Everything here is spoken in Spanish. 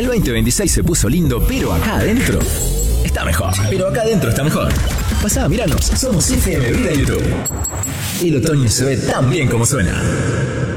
El 2026 se puso lindo, pero acá adentro está mejor. Pero acá adentro está mejor. Pasá, míranos. Somos FM Vida en YouTube. El otoño se ve tan bien como suena.